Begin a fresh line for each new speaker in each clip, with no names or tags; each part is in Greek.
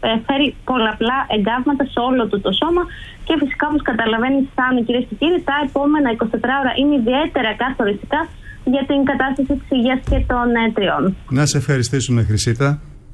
φέρει πολλαπλά εγκάβματα σε όλο του το σώμα και φυσικά, όπως καταλαβαίνει σαν κυρίες και κύριοι, τα επόμενα 24 ώρα είναι ιδιαίτερα καθοριστικά για την κατάσταση της υγείας και των τριών.
Να σε ευχαριστήσουμε, Χρυσίτα.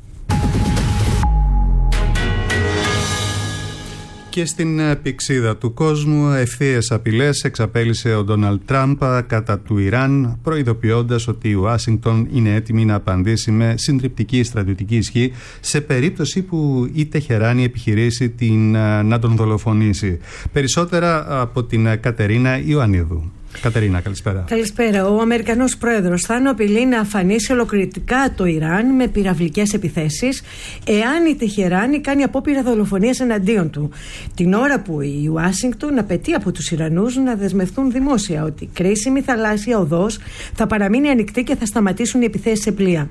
Και στην πηξίδα του κόσμου, ευθείες απειλές εξαπέλυσε ο Ντόναλντ Τραμπ κατά του Ιράν, προειδοποιώντας ότι η Ουάσιγκτον είναι έτοιμη να απαντήσει με συντριπτική στρατιωτική ισχύ σε περίπτωση που η Τεχεράνη επιχειρήσει να τον δολοφονήσει. Περισσότερα από την Κατερίνα Ιωαννίδου. Κατερίνα, καλησπέρα.
Καλησπέρα. Ο Αμερικανός πρόεδρος θα απειλεί να αφανίσει ολοκληρωτικά το Ιράν με πυραυλικές επιθέσεις εάν η Τεχεράνη κάνει απόπειρα δολοφονίας εναντίον του. Την ώρα που η Ουάσιγκτον απαιτεί από τους Ιρανούς να δεσμευτούν δημόσια ότι η κρίσιμη θαλάσσια οδός θα παραμείνει ανοιχτή και θα σταματήσουν οι επιθέσεις σε πλοία.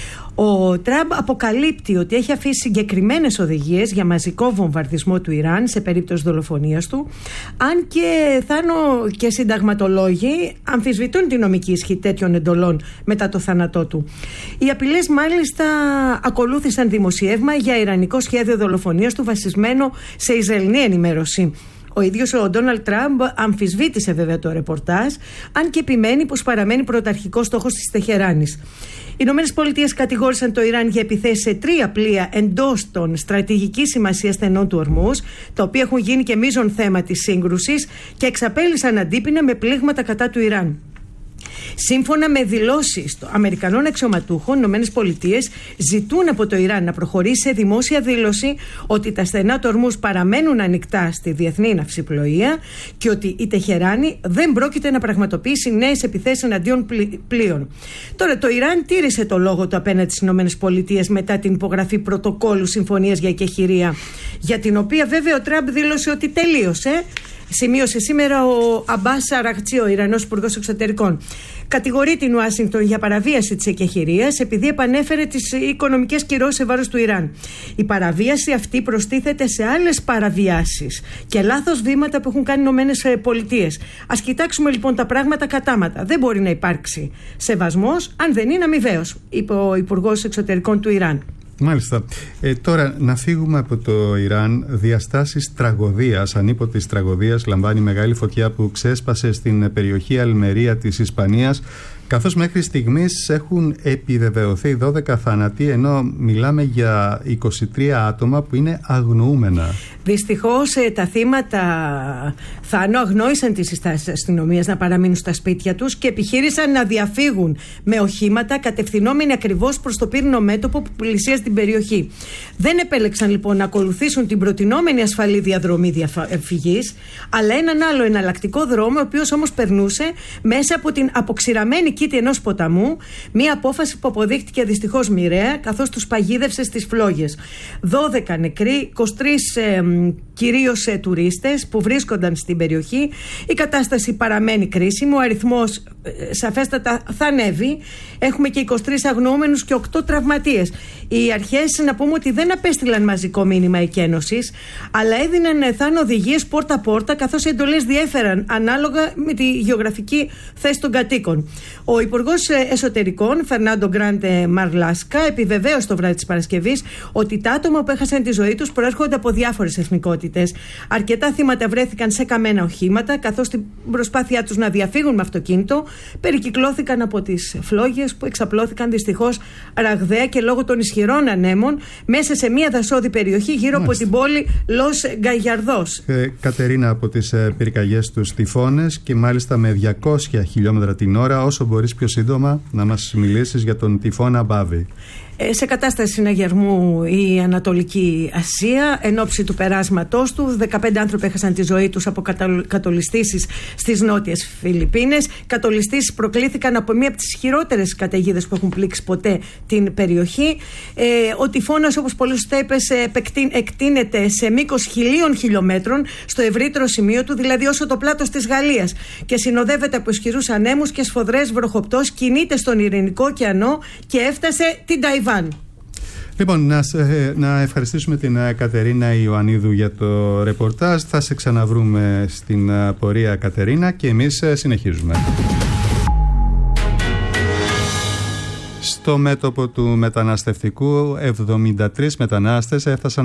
Ο Τραμπ αποκαλύπτει ότι έχει αφήσει συγκεκριμένες οδηγίες για μαζικό βομβαρδισμό του Ιράν σε περίπτωση δολοφονίας του, αν και Θάνο και συνταγματολόγοι αμφισβητούν τη νομική ισχύ τέτοιων εντολών μετά το θάνατό του. Οι απειλές μάλιστα ακολούθησαν δημοσιεύμα για ιρανικό σχέδιο δολοφονίας του βασισμένο σε Ισραηλινή ενημέρωση. Ο ίδιος ο Ντόναλντ Τραμπ αμφισβήτησε βέβαια το ρεπορτάζ, αν και επιμένει πως παραμένει πρωταρχικός στόχος της Τεχεράνης. Οι ΗΠΑ κατηγόρησαν το Ιράν για επιθέσεις σε 3 πλοία εντός των στρατηγικής σημασίας στενών του Ορμούζ, τα οποία έχουν γίνει και μείζον θέμα της σύγκρουσης και εξαπέλυσαν αντίπεινα με πλήγματα κατά του Ιράν. Σύμφωνα με δηλώσεις των Αμερικανών αξιωματούχων, οι ΗΠΑ ζητούν από το Ιράν να προχωρήσει σε δημόσια δήλωση ότι τα στενά του Ορμούζ παραμένουν ανοιχτά στη διεθνή ναυσιπλοεία και ότι η Τεχεράνη δεν πρόκειται να πραγματοποιήσει νέες επιθέσεις εναντίον πλοίων. Τώρα, το Ιράν τήρησε το λόγο του απέναντι στις ΗΠΑ μετά την υπογραφή πρωτοκόλλου συμφωνίας για εκεχηρία, για την οποία βέβαια ο Τραμπ δήλωσε ότι τελείωσε. Σημείωσε σήμερα ο Αμπάς Αραχτσί, ο Ιρανός Υπουργός Εξωτερικών. Κατηγορεί την Ουάσιγκτον για παραβίαση της εκεχηρίας επειδή επανέφερε τις οικονομικές κυρώσεις σε βάρος του Ιράν. Η παραβίαση αυτή προστίθεται σε άλλες παραβιάσεις και λάθος βήματα που έχουν κάνει οι ΗΠΑ. Ας κοιτάξουμε λοιπόν τα πράγματα κατάματα. Δεν μπορεί να υπάρξει σεβασμός αν δεν είναι αμοιβαίος, είπε ο Υπουργός Εξωτερικών του Ιράν.
Μάλιστα. Τώρα να φύγουμε από το Ιράν. Διαστάσεις τραγωδίας, ανίποτης τραγωδίας, λαμβάνει μεγάλη φωτιά που ξέσπασε στην περιοχή Αλμερία της Ισπανίας, καθώς μέχρι στιγμής έχουν επιβεβαιωθεί 12 θάνατοι, ενώ μιλάμε για 23 άτομα που είναι αγνοούμενα.
Δυστυχώς τα θύματα Θάνο αγνόησαν τις συστάσεις της αστυνομίας να παραμείνουν στα σπίτια τους και επιχείρησαν να διαφύγουν με οχήματα κατευθυνόμενοι ακριβώς προς το πύρινο μέτωπο που πλησίασε την περιοχή. Δεν επέλεξαν λοιπόν να ακολουθήσουν την προτινόμενη ασφαλή διαδρομή διαφυγής, αλλά έναν άλλο εναλλακτικό δρόμο, ο οποίος όμως περνούσε μέσα από την αποξηραμένη κήτη ενός ποταμού, μια απόφαση που αποδείχτηκε δυστυχώς μοιραία, καθώς τους παγίδευσε στις φλόγες. 12 νεκροί, 23 κυρίως τουρίστες που βρίσκονταν στην περιοχή. Η κατάσταση παραμένει κρίσιμη, ο αριθμός σαφέστατα θα ανέβει. Έχουμε και 23 αγνοούμενους και 8 τραυματίες. Οι αρχές, να πούμε ότι δεν απέστειλαν μαζικό μήνυμα εκένωσης, αλλά έδιναν Θάνο οδηγίες πόρτα-πόρτα, καθώς οι εντολές διέφεραν ανάλογα με τη γεωγραφική θέση των κατοίκων. Ο Υπουργός Εσωτερικών, Φερνάντο Γκράντε Μαρλάσκα, επιβεβαίωσε το βράδυ της Παρασκευής ότι τα άτομα που έχασαν τη ζωή τους προέρχονται από διάφορες εθνικότητες. Αρκετά θύματα βρέθηκαν σε καμένα οχήματα, καθώς στην προσπάθειά τους να διαφύγουν με αυτοκίνητο περικυκλώθηκαν από τις φλόγες που εξαπλώθηκαν δυστυχώς ραγδαία και λόγω των ισχυρών ανέμων μέσα σε μια δασόδη περιοχή γύρω από την πόλη Λος Γκαγιαρδός.
Κατερίνα, από τις πυρκαγιές τους τυφώνες και μάλιστα με 200 χιλιόμετρα την ώρα, όσο μπορείς πιο σύντομα να μας μιλήσεις για τον τυφώνα Μπάβη.
Σε κατάσταση συναγερμού η Ανατολική Ασία εν ώψη του περάσματός του. 15 άνθρωποι έχασαν τη ζωή τους από κατολιστήσεις στις νότιες Φιλιππίνες. Κατολιστήσεις προκλήθηκαν από μία από τις χειρότερες καταιγίδες που έχουν πλήξει ποτέ την περιοχή. Ο τυφώνας, όπως πολύ σωστά είπες, εκτείνεται σε μήκος 1.000 χιλιόμετρων στο ευρύτερο σημείο του, δηλαδή όσο το πλάτος της Γαλλίας, και συνοδεύεται από ισχυρούς ανέμους και σφοδρές βροχοπτώσεις. Κινείται στον Ειρηνικό ωκεανό και έφτασε την Ταϊβάν.
Λοιπόν, να ευχαριστήσουμε την Κατερίνα Ιωαννίδου για το ρεπορτάζ. Θα σε ξαναβρούμε στην πορεία, Κατερίνα, και εμείς συνεχίζουμε. Στο μέτωπο του μεταναστευτικού, 73 μετανάστες έφτασαν